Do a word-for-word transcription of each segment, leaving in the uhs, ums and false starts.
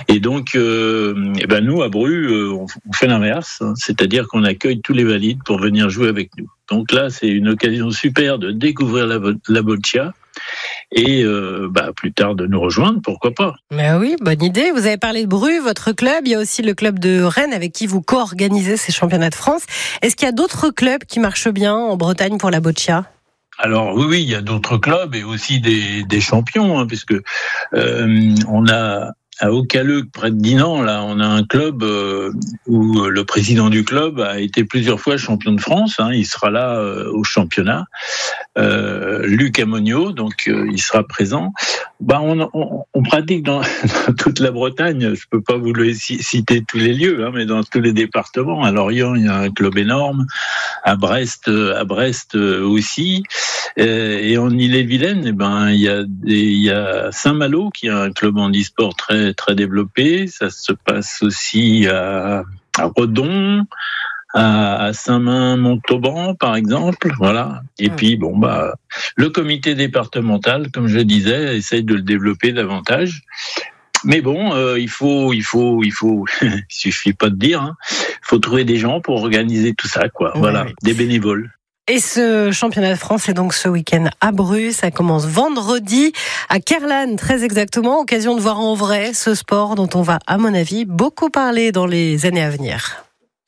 Et donc, euh, eh ben nous, à Bru, euh, on, on fait l'inverse, hein, c'est-à-dire qu'on accueille tous les valides pour venir jouer avec nous. Donc là, c'est une occasion super de découvrir la, la boccia et euh, bah, plus tard de nous rejoindre, pourquoi pas. Mais oui, bonne idée. Vous avez parlé de Bru, votre club. Il y a aussi le club de Rennes avec qui vous co-organisez ces championnats de France. Est-ce qu'il y a d'autres clubs qui marchent bien en Bretagne pour la boccia ? Alors oui, oui, il y a d'autres clubs et aussi des, des champions, hein, puisque euh, on a à Aucalleux, près de Dinan, là, on a un club euh, où le président du club a été plusieurs fois champion de France. Hein, il sera là euh, au championnat. Euh, Luc Amonio, donc euh, il sera présent. Bah, on, on, on pratique dans, dans toute la Bretagne. Je peux pas vous le citer tous les lieux, hein, mais dans tous les départements. À Lorient, il y a un club énorme. À Brest, à Brest aussi. Et en Ille-et-Vilaine, eh ben, il y a des, il y a Saint-Malo qui a un club handisport très très développé. Ça se passe aussi à, à Redon, à Saint-Main-Montauban, par exemple, voilà. Et puis, bon, bah, le comité départemental, comme je disais, essaye de le développer davantage. Mais bon, euh, il faut, il faut, il faut, il suffit pas de dire, hein, il faut trouver des gens pour organiser tout ça, quoi. Ouais, voilà, oui. Des bénévoles. Et ce championnat de France est donc ce week-end à Bru. Ça commence vendredi à Kerlan, très exactement. Occasion de voir en vrai ce sport dont on va, à mon avis, beaucoup parler dans les années à venir.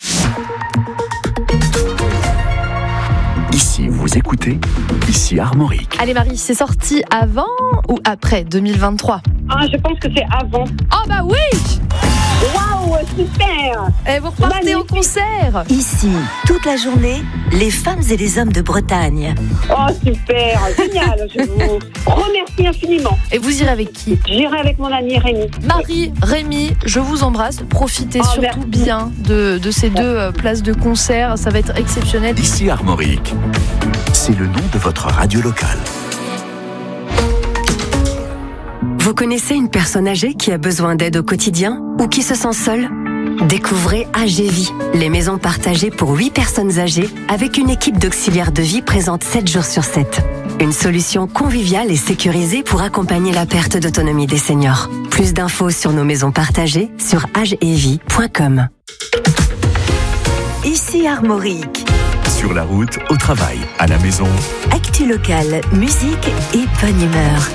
Ici, vous écoutez, ici Armorique. Allez Marie, c'est sorti avant ou après deux mille vingt-trois ? Ah, je pense que c'est avant. Oh bah oui ! Waouh, super! Et vous repartez au concert. Ici, toute la journée, les femmes et les hommes de Bretagne. Oh super, génial, je vous remercie infiniment. Et vous irez avec qui ? J'irai avec mon ami Rémi. Marie, Rémi, je vous embrasse. Profitez oh, surtout merci. bien de, de ces deux places de concert, ça va être exceptionnel. Ici Armorique, c'est le nom de votre radio locale. Vous connaissez une personne âgée qui a besoin d'aide au quotidien ou qui se sent seule ? Découvrez A G Vie, les maisons partagées pour huit personnes âgées avec une équipe d'auxiliaires de vie présente sept jours sur sept. Une solution conviviale et sécurisée pour accompagner la perte d'autonomie des seniors. Plus d'infos sur nos maisons partagées sur age et vie point com. Ici Armorique. Sur la route, au travail, à la maison. Actu locale, musique et bonne humeur.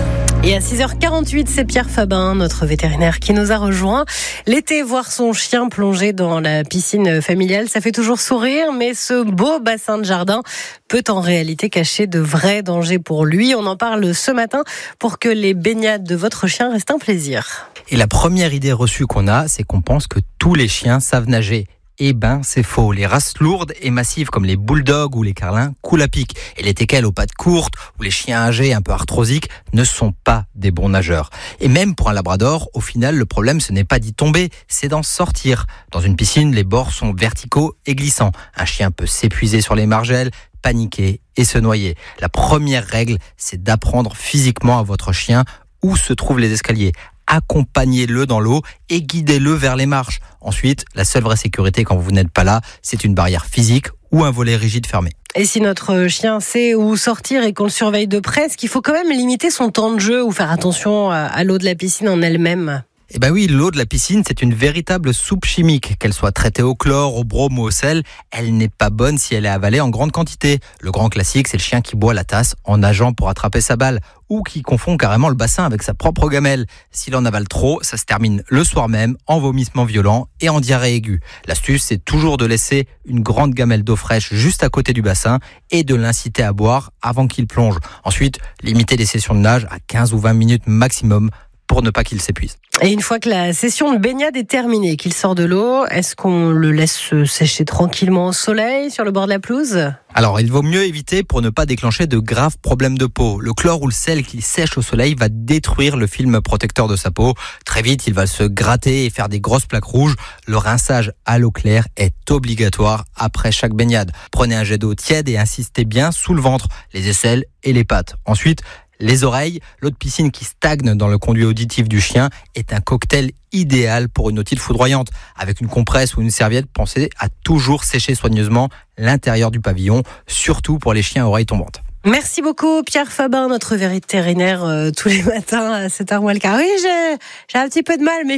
Et à six heures quarante-huit, c'est Pierre Fabin, notre vétérinaire, qui nous a rejoint. L'été, voir son chien plonger dans la piscine familiale, ça fait toujours sourire, mais ce beau bassin de jardin peut en réalité cacher de vrais dangers pour lui. On en parle ce matin pour que les baignades de votre chien restent un plaisir. Et la première idée reçue qu'on a, c'est qu'on pense que tous les chiens savent nager. Eh ben, c'est faux. Les races lourdes et massives comme les bulldogs ou les carlins coulent à pic. Et les teckels aux pattes courtes ou les chiens âgés un peu arthrosiques ne sont pas des bons nageurs. Et même pour un labrador, au final, le problème, ce n'est pas d'y tomber, c'est d'en sortir. Dans une piscine, les bords sont verticaux et glissants. Un chien peut s'épuiser sur les margelles, paniquer et se noyer. La première règle, c'est d'apprendre physiquement à votre chien où se trouvent les escaliers. Accompagnez-le dans l'eau et guidez-le vers les marches. Ensuite, la seule vraie sécurité quand vous n'êtes pas là, c'est une barrière physique ou un volet rigide fermé. Et si notre chien sait où sortir et qu'on le surveille de près, est-ce qu'il faut quand même limiter son temps de jeu ou faire attention à l'eau de la piscine en elle-même ? Eh ben oui, l'eau de la piscine, c'est une véritable soupe chimique. Qu'elle soit traitée au chlore, au brome ou au sel, elle n'est pas bonne si elle est avalée en grande quantité. Le grand classique, c'est le chien qui boit la tasse en nageant pour attraper sa balle ou qui confond carrément le bassin avec sa propre gamelle. S'il en avale trop, ça se termine le soir même en vomissement violent et en diarrhée aiguë. L'astuce, c'est toujours de laisser une grande gamelle d'eau fraîche juste à côté du bassin et de l'inciter à boire avant qu'il plonge. Ensuite, limiter les sessions de nage à quinze ou vingt minutes maximum pour ne pas qu'il s'épuise. Et une fois que la session de baignade est terminée, qu'il sort de l'eau, est-ce qu'on le laisse se sécher tranquillement au soleil, sur le bord de la pelouse ? Alors, il vaut mieux éviter pour ne pas déclencher de graves problèmes de peau. Le chlore ou le sel qui sèche au soleil va détruire le film protecteur de sa peau. Très vite, il va se gratter et faire des grosses plaques rouges. Le rinçage à l'eau claire est obligatoire après chaque baignade. Prenez un jet d'eau tiède et insistez bien sous le ventre, les aisselles et les pattes. Ensuite, les oreilles, l'eau de piscine qui stagne dans le conduit auditif du chien est un cocktail idéal pour une otite foudroyante. Avec une compresse ou une serviette, pensez à toujours sécher soigneusement l'intérieur du pavillon, surtout pour les chiens à oreilles tombantes. Merci beaucoup Pierre Fabin, notre vétérinaire euh, tous les matins à sept heures moins le quart. Oui, j'ai, j'ai un petit peu de mal, mais